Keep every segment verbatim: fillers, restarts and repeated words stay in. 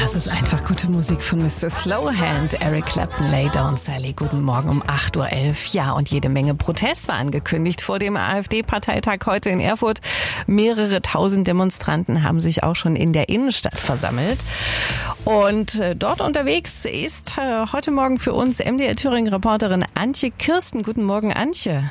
Das ist einfach gute Musik von Mister Slowhand, Eric Clapton, Lay Down Sally. Guten Morgen um acht Uhr elf. Ja, und jede Menge Protest war angekündigt vor dem AfD-Parteitag heute in Erfurt. Mehrere tausend Demonstranten haben sich auch schon in der Innenstadt versammelt. Und äh, dort unterwegs ist äh, heute Morgen für uns M D R Thüringen-Reporterin Antje Kirsten. Guten Morgen, Antje.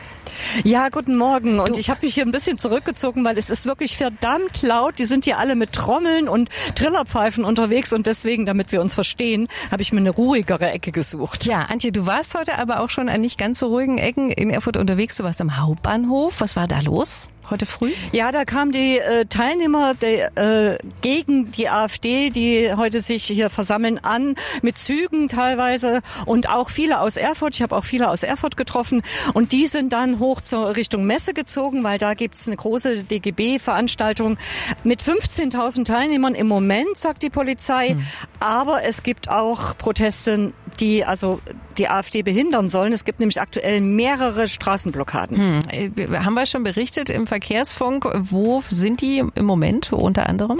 Ja, guten Morgen. Und du. Ich habe mich hier ein bisschen zurückgezogen, weil es ist wirklich verdammt laut. Die sind hier alle mit Trommeln und Trillerpfeifen unterwegs und deswegen, damit wir uns verstehen, habe ich mir eine ruhigere Ecke gesucht. Ja, Antje, du warst heute aber auch schon an nicht ganz so ruhigen Ecken in Erfurt unterwegs. Du warst am Hauptbahnhof. Was war da los? Heute früh? Ja, da kamen die äh, Teilnehmer de, äh, gegen die AfD, die heute sich hier versammeln, an, mit Zügen teilweise und auch viele aus Erfurt. Ich habe auch viele aus Erfurt getroffen und die sind dann hoch zur Richtung Messe gezogen, weil da gibt's eine große D G B-Veranstaltung mit fünfzehntausend Teilnehmern im Moment, sagt die Polizei. Hm. Aber es gibt auch Proteste, die also die AfD behindern sollen. Es gibt nämlich aktuell mehrere Straßenblockaden. Hm. Haben wir schon berichtet im Verkehrsfunk, wo sind die im Moment unter anderem?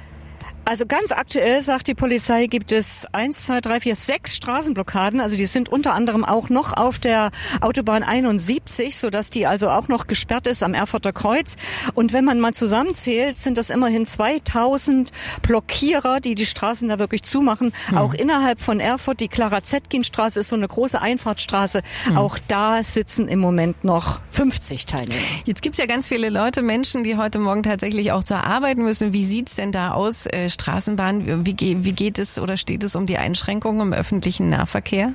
Also ganz aktuell, sagt die Polizei, gibt es eins, zwei, drei, vier, sechs Straßenblockaden. Also die sind unter anderem auch noch auf der Autobahn einundsiebzig, sodass die also auch noch gesperrt ist am Erfurter Kreuz. Und wenn man mal zusammenzählt, sind das immerhin zweitausend Blockierer, die die Straßen da wirklich zumachen. Hm. Auch innerhalb von Erfurt, die Clara-Zetkin-Straße ist so eine große Einfahrtsstraße. Hm. Auch da sitzen im Moment noch fünfzig Teilnehmer. Jetzt gibt's ja ganz viele Leute, Menschen, die heute Morgen tatsächlich auch zur Arbeit müssen. Wie sieht's denn da aus? Straßenbahn, wie, wie geht es oder steht es um die Einschränkungen im öffentlichen Nahverkehr?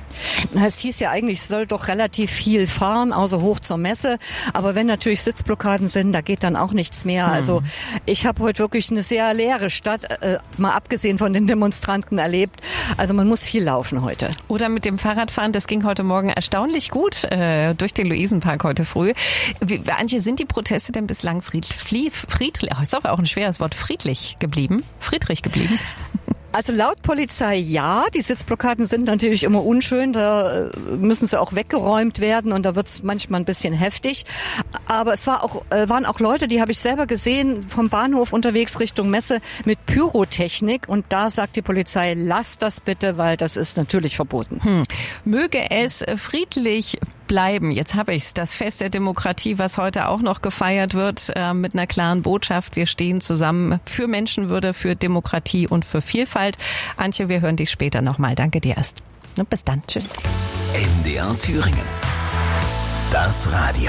Na, es hieß ja eigentlich, es soll doch relativ viel fahren, außer hoch zur Messe. Aber wenn natürlich Sitzblockaden sind, da geht dann auch nichts mehr. Hm. Also ich habe heute wirklich eine sehr leere Stadt, äh, mal abgesehen von den Demonstranten, erlebt. Also man muss viel laufen heute. Oder mit dem Fahrradfahren, das ging heute Morgen erstaunlich gut äh, durch den Luisenpark heute früh. Wie, Antje, sind die Proteste denn bislang friedlich, friedlich, oh, ist auch ein schweres Wort, friedlich geblieben? Friedrich geblieben? Also laut Polizei ja, die Sitzblockaden sind natürlich immer unschön, da müssen sie auch weggeräumt werden und da wird es manchmal ein bisschen heftig. Aber es war auch, äh, waren auch Leute, die habe ich selber gesehen, vom Bahnhof unterwegs Richtung Messe mit Pyrotechnik und da sagt die Polizei, lasst das bitte, weil das ist natürlich verboten. Hm. Möge es friedlich bleiben. Jetzt habe ich's. Das Fest der Demokratie, was heute auch noch gefeiert wird, äh, mit einer klaren Botschaft. Wir stehen zusammen für Menschenwürde, für Demokratie und für Vielfalt. Antje, wir hören dich später nochmal. Danke dir erst. Und bis dann. Tschüss. M D R Thüringen. Das Radio.